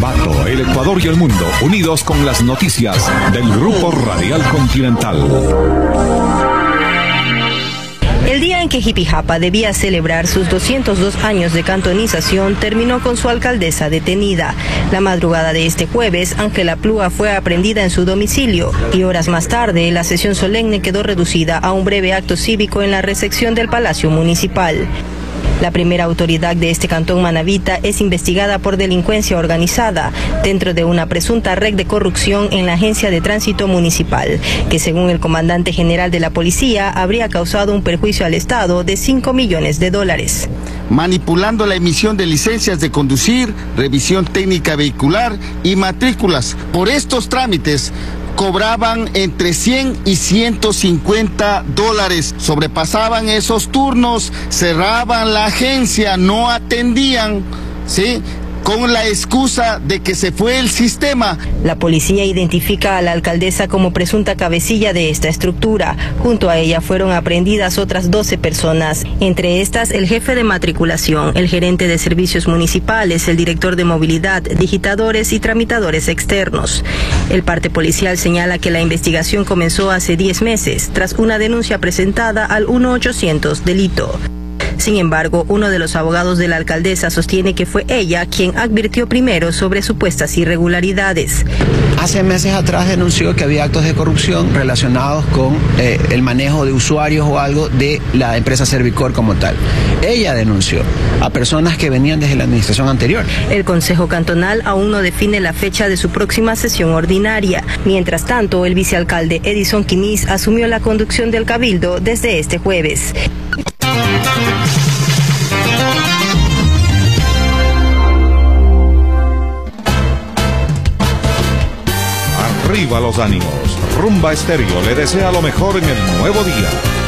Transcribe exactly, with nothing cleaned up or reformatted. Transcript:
Ambato, el Ecuador y el mundo, unidos con las noticias del Grupo Radial Continental. El día en que Jipijapa debía celebrar sus doscientos dos años de cantonización terminó con su alcaldesa detenida. La madrugada de este jueves, Ángela Plúa fue aprehendida en su domicilio y horas más tarde la sesión solemne quedó reducida a un breve acto cívico en la recepción del Palacio Municipal. La primera autoridad de este cantón manabita es investigada por delincuencia organizada dentro de una presunta red de corrupción en la Agencia de Tránsito Municipal, que según el comandante general de la policía habría causado un perjuicio al Estado de cinco millones de dólares. Manipulando la emisión de licencias de conducir, revisión técnica vehicular y matrículas. Por estos trámites cobraban entre cien y ciento cincuenta dólares, sobrepasaban esos turnos, cerraban la agencia, no atendían, ¿sí?, con la excusa de que se fue el sistema. La policía identifica a la alcaldesa como presunta cabecilla de esta estructura. Junto a ella fueron aprehendidas otras doce personas, entre estas el jefe de matriculación, el gerente de servicios municipales, el director de movilidad, digitadores y tramitadores externos. El parte policial señala que la investigación comenzó hace diez meses, tras una denuncia presentada al uno ochocientos delito. Sin embargo, uno de los abogados de la alcaldesa sostiene que fue ella quien advirtió primero sobre supuestas irregularidades. Hace meses atrás denunció que había actos de corrupción relacionados con eh, el manejo de usuarios o algo de la empresa Servicor como tal. Ella denunció a personas que venían desde la administración anterior. El Consejo Cantonal aún no define la fecha de su próxima sesión ordinaria. Mientras tanto, el vicealcalde Edison Quinis asumió la conducción del cabildo desde este jueves. Arriba los ánimos. Rumba Estéreo le desea lo mejor en el nuevo día.